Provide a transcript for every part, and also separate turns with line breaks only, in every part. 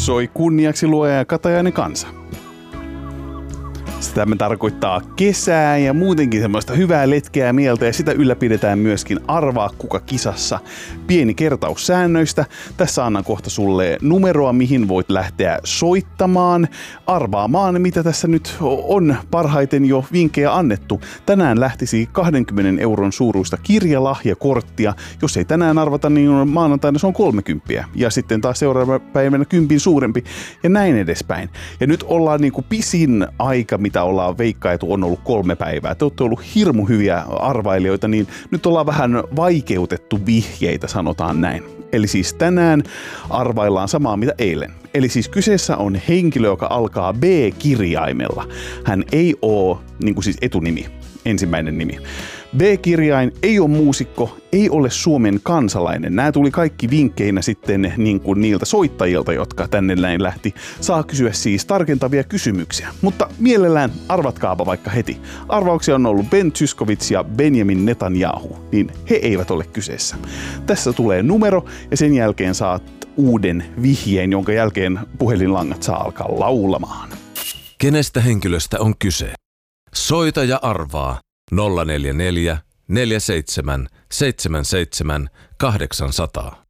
Soi kunniaksi luoja ja katajainen kansa. Sitä me tarkoittaa kesää ja muutenkin semmoista hyvää letkeää mieltä ja sitä ylläpidetään myöskin Arvaa kuka kisassa. Pieni kertaus säännöistä. Tässä annan kohta sulle numeroa, mihin voit lähteä soittamaan, arvaamaan, mitä tässä nyt on parhaiten jo vinkkejä annettu. Tänään lähtisi 20 euron suuruista kirjalahjakorttia. Jos ei tänään arvata, niin maanantaina se on 30. Ja sitten taas seuraavana päivänä 10 suurempi ja näin edespäin. Ja nyt ollaan niinku pisin aika, mitä ollaan veikkailtu, on ollut 3 päivää. Te olette ollut hirmu hyviä arvailijoita, niin nyt ollaan vähän vaikeutettu vihjeitä, sanotaan näin. Eli siis tänään arvaillaan samaa mitä eilen. Eli siis kyseessä on henkilö, joka alkaa B-kirjaimella. Hän ei ole niin kuin siis etunimi, ensimmäinen nimi. B-kirjain, ei ole muusikko, ei ole Suomen kansalainen. Nämä tuli kaikki vinkkeinä sitten niin kuin niiltä soittajilta, jotka tänne näin lähti. Saa kysyä siis tarkentavia kysymyksiä. Mutta mielellään arvatkaapa vaikka heti. Arvauksia on ollut Ben Zyskowicz ja Benjamin Netanyahu, niin he eivät ole kyseessä. Tässä tulee numero ja sen jälkeen saat uuden vihjeen, jonka jälkeen puhelinlangat saa alkaa laulamaan.
Kenestä henkilöstä on kyse? Soita ja arvaa 044 47 77 800.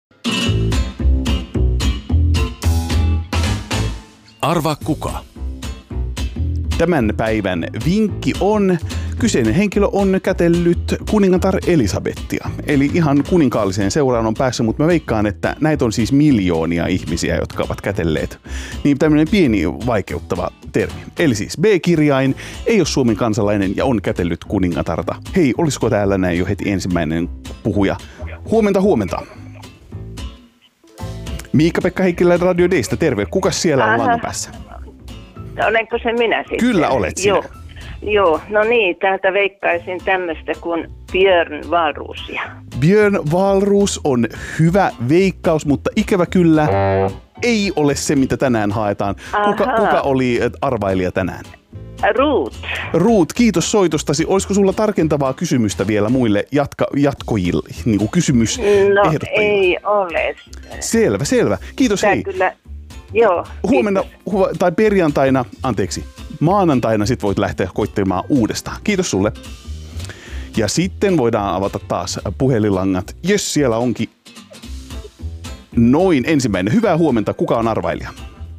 Arvaa kuka?
Tämän päivän vinkki on, kyseinen henkilö on kätellyt kuningatar Elisabettia. Eli ihan kuninkaalliseen seuraan on päässyt, mutta mä veikkaan, että näitä on siis miljoonia ihmisiä, jotka ovat kätelleet. Niin tämmöinen pieni vaikeuttava termi. Eli siis B-kirjain, ei ole Suomen kansalainen ja on kätellyt kuningatarta. Hei, olisiko täällä näin jo heti ensimmäinen puhuja? Huomenta, huomenta. Miikka-Pekka Heikkilä Radio Daystä, terve. Kukas siellä on langan päässä?
Olenko se minä sitten?
Kyllä olet sinä.
Joo, no niin, täältä veikkaisin tämmöistä kuin Björn Wahlroosia.
Björn Wahlroos on hyvä veikkaus, mutta ikävä kyllä ei ole se, mitä tänään haetaan. Kuka oli arvailija tänään?
Ruut,
kiitos soitostasi. Olisiko sulla tarkentavaa kysymystä vielä muille jatkojille, niin kuin kysymysehdottajille?
No ei ole.
Selvä. Kiitos, hei.
Kyllä, joo.
Huomenna tai maanantaina sit voit lähteä koittamaan uudestaan. Kiitos sulle. Ja sitten voidaan avata taas puhelinlangat. Jes, siellä onkin noin ensimmäinen. Hyvää huomenta. Kuka on arvailija?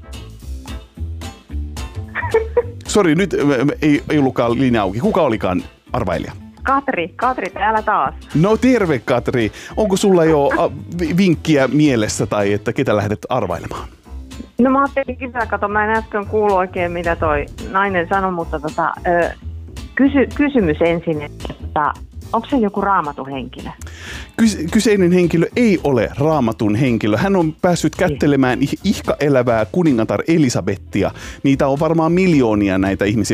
Sori, nyt ei ollutkaan linja auki. Kuka olikaan arvailija?
Katri täällä taas.
No terve Katri. Onko sulla jo vinkkiä mielessä tai että ketä lähdet arvailemaan?
No mä ajattelin kysyä, mä en äsken kuulu oikein mitä toi nainen sanoi, mutta kysymys ensin, että onko se joku raamatun henkilö?
Kyseinen henkilö ei ole raamatun henkilö. Hän on päässyt kättelemään ihka elävää kuningatar Elisabettia. Niitä on varmaan miljoonia näitä ihmisiä,